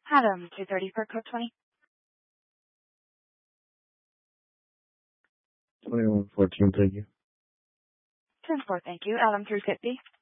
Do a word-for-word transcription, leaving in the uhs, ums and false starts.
Adam, two thirty for code twenty. twenty-one fourteen, thank you. ten four, thank you. Adam through fifty.